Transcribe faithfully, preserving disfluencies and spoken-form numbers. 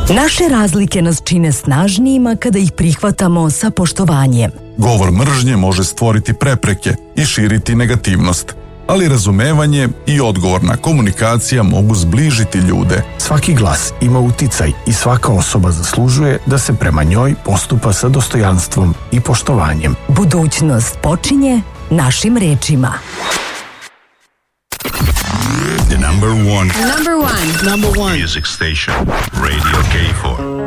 Naše razlike nas čine snažnijima kada ih prihvatamo sa poštovanjem. Govor mržnje može stvoriti prepreke i širiti negativnost, ali razumevanje i odgovorna komunikacija mogu zbližiti ljude. Svaki glas ima uticaj i svaka osoba zaslužuje da se prema njoj postupa sa dostojanstvom i poštovanjem. Budućnost počinje našim rečima. The number one. Number one. Number one. Music station. Radio K four.